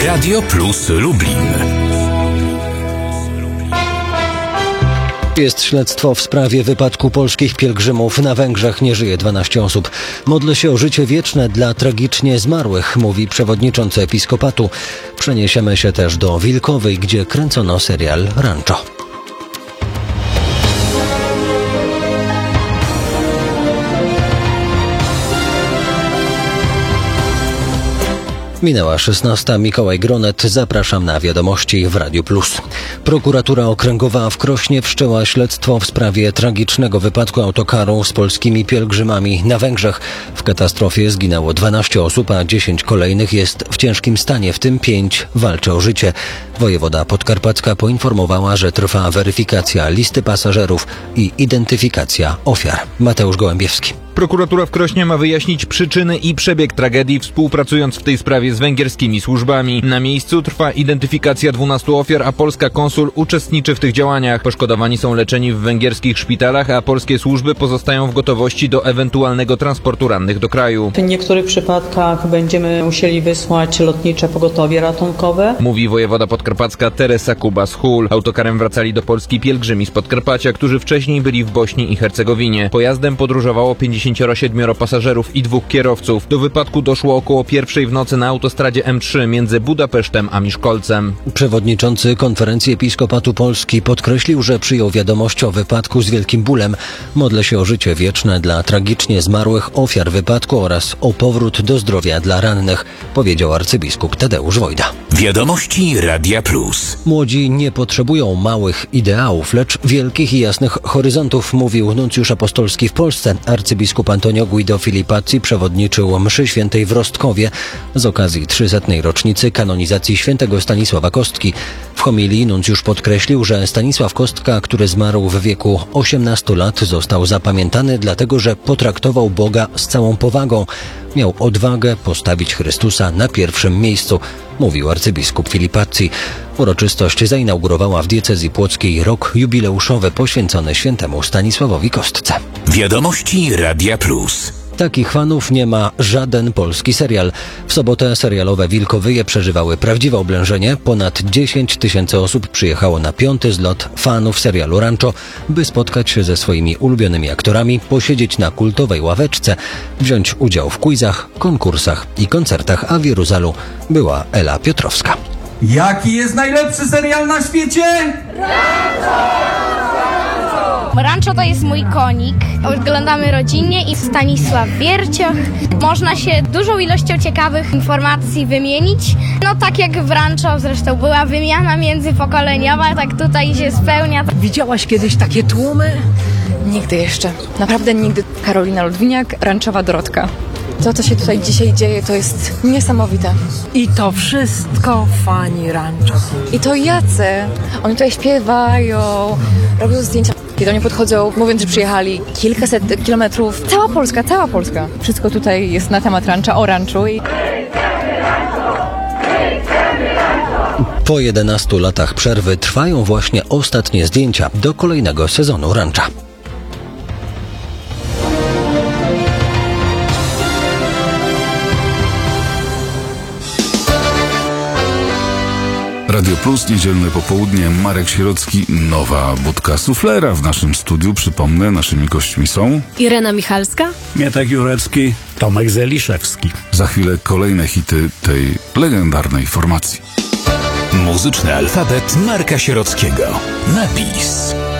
Radio Plus Lublin. Jest śledztwo w sprawie wypadku polskich pielgrzymów. Na Węgrzech nie żyje 12 osób. Modlę się o życie wieczne dla tragicznie zmarłych, mówi przewodniczący episkopatu. Przeniesiemy się też do Wilkowej, gdzie kręcono serial Rancho. Minęła 16. Mikołaj Gronet. Zapraszam na wiadomości w Radiu Plus. Prokuratura Okręgowa w Krośnie wszczęła śledztwo w sprawie tragicznego wypadku autokaru z polskimi pielgrzymami na Węgrzech. W katastrofie zginęło 12 osób, a 10 kolejnych jest w ciężkim stanie, w tym 5 walczy o życie. Wojewoda podkarpacka poinformowała, że trwa weryfikacja listy pasażerów i identyfikacja ofiar. Mateusz Gołębiewski. Prokuratura w Krośnie ma wyjaśnić przyczyny i przebieg tragedii, współpracując w tej sprawie z węgierskimi służbami. Na miejscu trwa identyfikacja 12 ofiar, a polska konsul uczestniczy w tych działaniach. Poszkodowani są leczeni w węgierskich szpitalach, a polskie służby pozostają w gotowości do ewentualnego transportu rannych do kraju. W niektórych przypadkach będziemy musieli wysłać lotnicze pogotowie ratunkowe, mówi wojewoda podkarpacka Teresa Kubas-Hul. Autokarem wracali do Polski pielgrzymi z Podkarpacia, którzy wcześniej byli w Bośni i Hercegowinie. Pojazdem podróżowało 57 pasażerów i 2 kierowców. Do wypadku doszło około 1:00 w nocy na autostradzie M3 między Budapesztem a Miszkolcem. Przewodniczący Konferencji Episkopatu Polski podkreślił, że przyjął wiadomość o wypadku z wielkim bólem. Modlę się o życie wieczne dla tragicznie zmarłych ofiar wypadku oraz o powrót do zdrowia dla rannych, powiedział arcybiskup Tadeusz Wojda. Wiadomości Radia Plus. Młodzi nie potrzebują małych ideałów, lecz wielkich i jasnych horyzontów, mówił nuncjusz apostolski w Polsce. Arcybiskup Antonio Guido Filipazzi przewodniczył mszy świętej w Rostkowie z okazji 300. rocznicy kanonizacji świętego Stanisława Kostki. W homilii nuncjusz podkreślił, że Stanisław Kostka, który zmarł w wieku 18 lat, został zapamiętany dlatego, że potraktował Boga z całą powagą. Miał odwagę postawić Chrystusa na pierwszym miejscu, mówił arcybiskup Filipazzi. Uroczystość zainaugurowała w diecezji płockiej rok jubileuszowy poświęcony świętemu Stanisławowi Kostce. Wiadomości Radia Plus. Takich fanów nie ma żaden polski serial. W sobotę serialowe Wilkowyje przeżywały prawdziwe oblężenie. Ponad 10 000 osób przyjechało na 5. zlot fanów serialu Rancho, by spotkać się ze swoimi ulubionymi aktorami, posiedzieć na kultowej ławeczce, wziąć udział w quizach, konkursach i koncertach, a w Jeruzalu była Ela Piotrowska. Jaki jest najlepszy serial na świecie? Rancho to jest mój konik. Oglądamy rodzinnie i Stanisław Wiercioch. Można się dużą ilością ciekawych informacji wymienić. No tak jak w Rancho zresztą była wymiana międzypokoleniowa, tak tutaj się spełnia. Widziałaś kiedyś takie tłumy? Nigdy jeszcze. Naprawdę nigdy. Karolina Ludwiniak, Ranchowa Dorotka. To, co się tutaj dzisiaj dzieje, to jest niesamowite. I to wszystko fani Rancho. I to jacy? Oni tutaj śpiewają, robią zdjęcia. I do mnie podchodzą, mówiąc, że przyjechali kilkaset kilometrów. Cała Polska. Wszystko tutaj jest na temat Rancha, o Ranchu. Po 11 latach przerwy trwają właśnie ostatnie zdjęcia do kolejnego sezonu Rancha. Radio Plus, niedzielne popołudnie, Marek Sierocki, nowa budka suflera w naszym studiu. Przypomnę, naszymi gośćmi są Irena Michalska, Mietek Jurecki, Tomek Zeliszewski. Za chwilę kolejne hity tej legendarnej formacji. Muzyczny alfabet Marka Sierockiego. Napis.